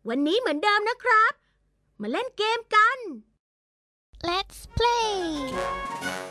วันนี้เหมือนเดิมนะครับมาเล่นเกมกัน Let's play